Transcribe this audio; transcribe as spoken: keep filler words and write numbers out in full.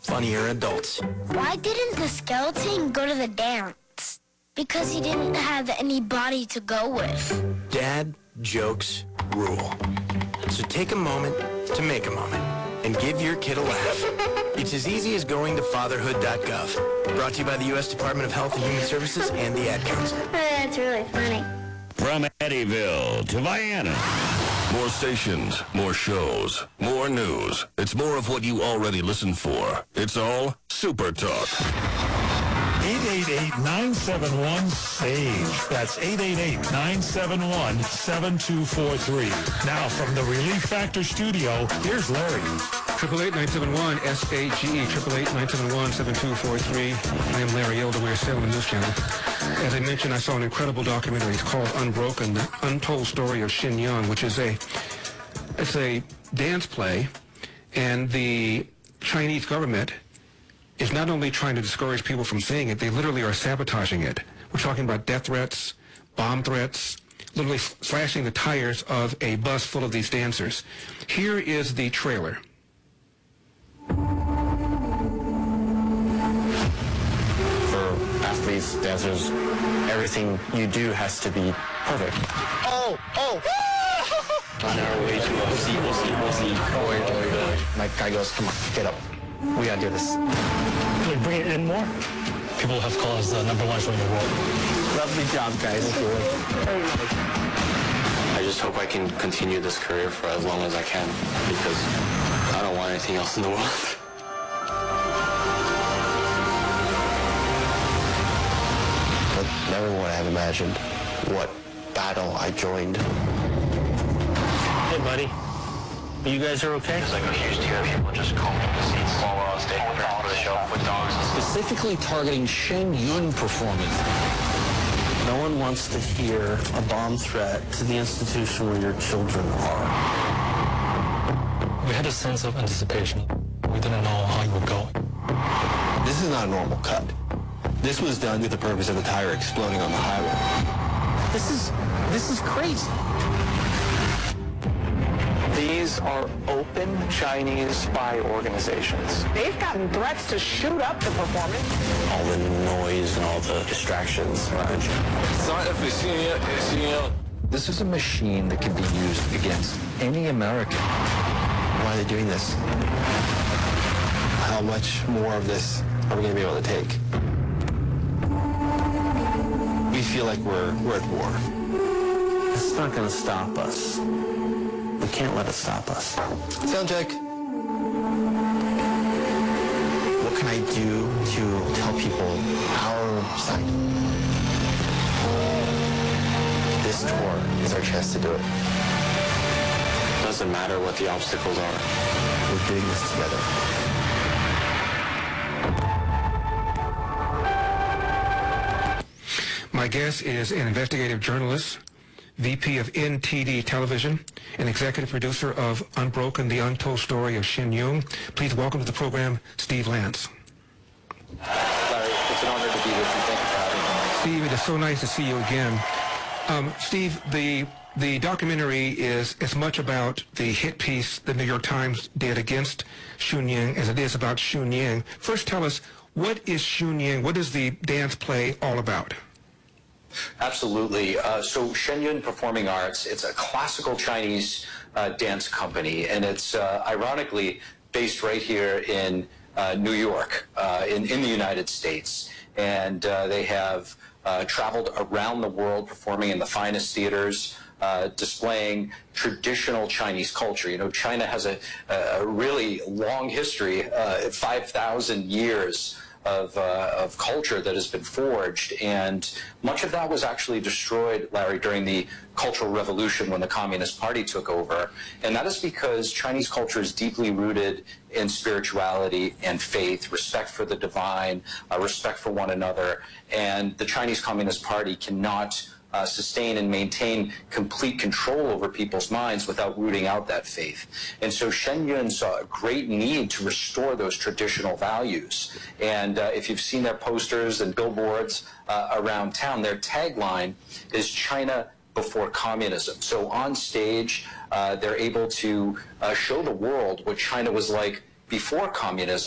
funnier adults. Why didn't the skeleton go to the dance? Because he didn't have any body to go with. Dad jokes rule. So take a moment to make a moment and give your kid a laugh. It's as easy as going to fatherhood dot gov. Brought to you by the U S Department of Health and Human Services and the Ad Council. That's really funny. From Eddyville to Vienna. More stations, more shows, more news. It's more of what you already listen for. It's all Super Talk. eight eight eight, nine seven one, SAGE. That's eight eight eight, nine seven one, seven two four three. Now, from the Relief Factor studio, here's Larry. triple eight, nine seven one, S A G E, triple eight, nine seven one, seven two four three. I am Larry Elder. We're Salem News Channel. As I mentioned, I saw an incredible documentary. It's called Unbroken, the untold story of Shin Yung, which is a, it's a dance play, and the Chinese government is not only trying to discourage people from seeing it, they literally are sabotaging it. We're talking about death threats, bomb threats, literally slashing the tires of a bus full of these dancers. Here is the trailer. Athletes, dancers, everything you do has to be perfect. Oh, oh! On our way to we'll see, we'll see, we'll see. Oh, wait, wait, wait. My guy goes, come on, get up. We gotta do this. Can we bring it in more? People have called us the number one show in the world. Lovely job, guys. I just hope I can continue this career for as long as I can, because I don't want anything else in the world. Never would I have imagined what battle I joined. Hey, buddy. You guys are okay? There's like a huge tier of people just combing the seats while we're on stage for the show with dogs. Specifically targeting Shen Yun performance. No one wants to hear a bomb threat to the institution where your children are. We had a sense of anticipation. We didn't know how it would go. This is not a normal cut. This was done with the purpose of the tire exploding on the highway. This is, this is crazy. These are open Chinese spy organizations. They've gotten threats to shoot up the performance. All the noise and all the distractions around you. This is a machine that can be used against any American. Why are they doing this? How much more of this are we going to be able to take? We feel like we're, we're at war. It's not going to stop us. We can't let it stop us. Sound check. What can I do to tell people our side? This tour is our chance to do it. Doesn't matter what the obstacles are. We're doing this together. My guest is an investigative journalist, V P of N T D Television, and executive producer of Unbroken, the untold story of Shin Yung. Please welcome to the program, Steve Lance. Larry, it's an honor to be with you. Thank you for having me. Steve, it is so nice to see you again. Um, Steve, the the documentary is as much about the hit piece the New York Times did against Shin Yung as it is about Shin Yung. First, tell us, what is Shin Yung? What is the dance play all about? Absolutely. Uh, so Shen Yun Performing Arts, it's a classical Chinese uh, dance company, and it's uh, ironically based right here in uh, New York, uh, in, in the United States. And uh, they have uh, traveled around the world performing in the finest theaters, uh, displaying traditional Chinese culture. You know, China has a, a really long history, uh, five thousand years Of, uh, of culture that has been forged, and much of that was actually destroyed, Larry, during the Cultural Revolution when the Communist Party took over. And that is because Chinese culture is deeply rooted in spirituality and faith, respect for the divine, uh, respect for one another, and the Chinese Communist Party cannot Uh, sustain and maintain complete control over people's minds without rooting out that faith. And so Shen Yun saw a great need to restore those traditional values. And uh, if you've seen their posters and billboards uh, around town, their tagline is China before communism. So on stage, uh, they're able to uh, show the world what China was like before communism.